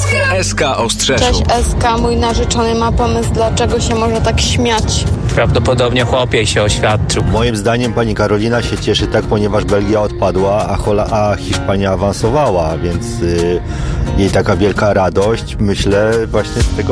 SK Ostrzeszów. Cześć SK, mój narzeczony ma pomysł, dlaczego się może tak śmiać. Prawdopodobnie chłopiej się oświadczył. Moim zdaniem pani Karolina się cieszy tak, ponieważ Belgia odpadła, a Hiszpania awansowała, więc jej taka wielka radość, myślę, właśnie z tego